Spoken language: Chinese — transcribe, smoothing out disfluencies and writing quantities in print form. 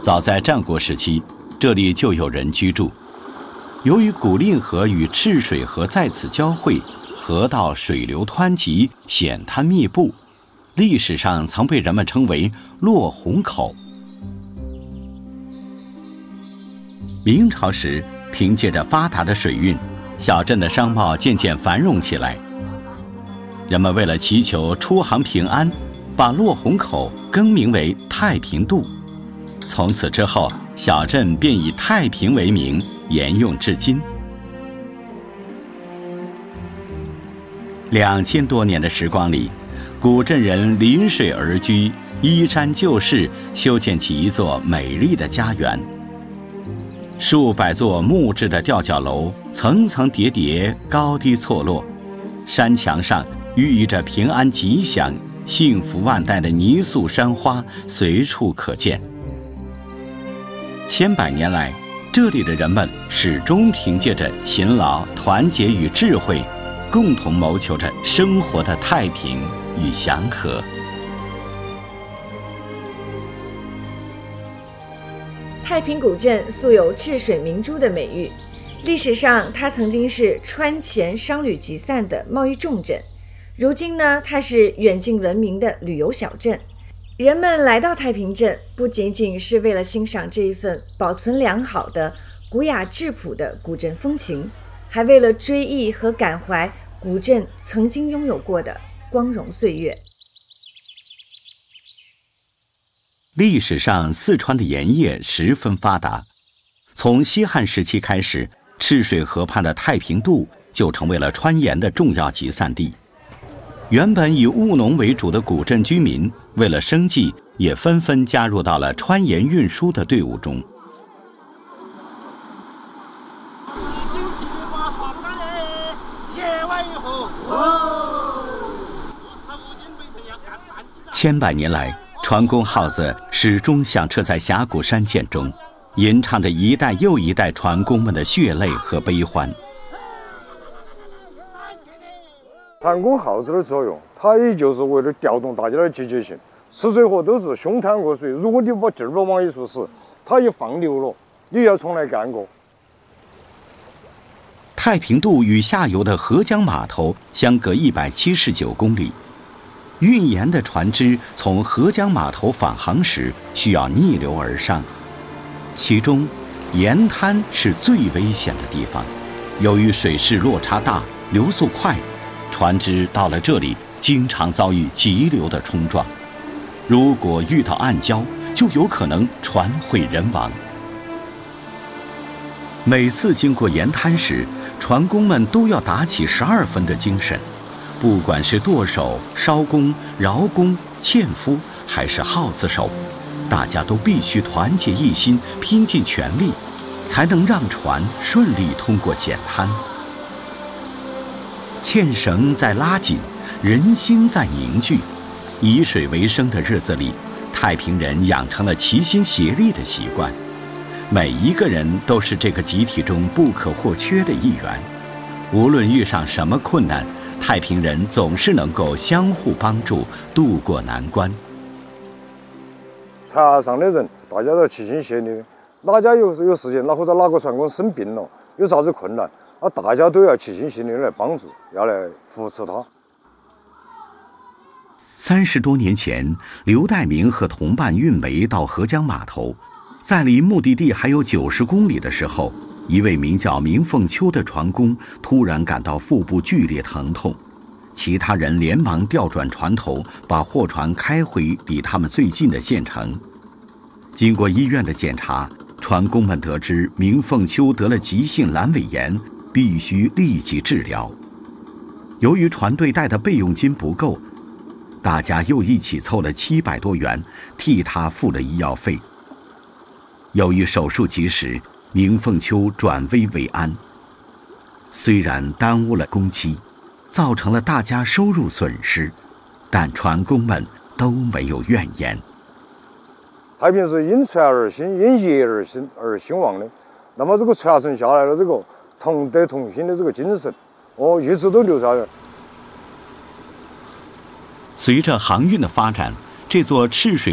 早在战国时期，这里就有人居住。由于古令河与赤水河在此交汇，河道水流湍急，险滩密布，历史上曾被人们称为落虹口。明朝时，凭借着发达的水运，小镇的商贸渐渐繁荣起来。人们为了祈求出航平安，把落虹口更名为太平渡。从此之后，小镇便以太平为名，沿用至今。2000多年的时光里，古镇人临水而居，依山就势，修建起一座美丽的家园。数百座木质的吊脚楼层层叠叠，高低错落，山墙上寓意着平安吉祥、幸福万代的泥塑山花随处可见。千百年来，这里的人们始终凭借着勤劳、团结与智慧，共同谋求着生活的太平与祥和。 太平古镇素有赤水明珠的美誉，历史上它曾经是川黔商旅集散的贸易重镇，如今呢，它是远近闻名的旅游小镇。人们来到太平镇，不仅仅是为了欣赏这一份保存良好的古雅质朴的古镇风情，还为了追忆和感怀古镇曾经拥有过的光荣岁月。 历史上，四川的盐业十分发达。从西汉时期开始，赤水河畔的太平渡就成为了川盐的重要集散地。原本以务农为主的古镇居民，为了生计，也纷纷加入到了川盐运输的队伍中。千百年来，船工号子始终响彻在峡谷山涧中，吟唱着一代又一代船工们的血泪和悲欢。 船工号子的作用，它也就是为了调动大家的积极性。吃水河都是凶滩恶水，如果你把劲儿不往一处使，它一放流了，你要重来干过。 太平渡与下游的合江码头相隔179公里。运盐的船只从合江码头返航时需要逆流而上，其中盐滩是最危险的地方。由于水势落差大，流速快，船只到了这里经常遭遇急流的冲撞，如果遇到暗礁，就有可能船毁人亡。每次经过盐滩时，船工们都要打起12分的精神，不管是舵手、艄工、桡工、纤夫，还是号子手，大家都必须团结一心，拼尽全力，才能让船顺利通过险滩。纤绳在拉紧，人心在凝聚。以水为生的日子里，太平人养成了齐心协力的习惯。每一个人都是这个集体中不可或缺的一员。无论遇上什么困难，太平人总是能够相互帮助，渡过难关。 船上的人大家都齐心协力，哪家有事情，或者哪个船工生病了，有啥子困难，大家都要齐心协力来帮助，要来扶持他。 30多年前，刘代明和同伴运煤到合江码头，在离目的地还有90公里的时候，一位名叫明凤秋的船工突然感到腹部剧烈疼痛，其他人连忙调转船头，把货船开回离他们最近的县城。经过医院的检查，船工们得知明凤秋得了急性阑尾炎，必须立即治疗。由于船队带的备用金不够，大家又一起凑了700多元，替他付了医药费。由于手术及时，明凤秋转危为安。虽然耽误了工期，造成了大家收入损失，但船工们都没有怨言。 太平是因船而兴，因业而兴旺的。那么这个传承下来的这个同德同心的这个精神，一直都留下来。 随着航运的发展，这座赤水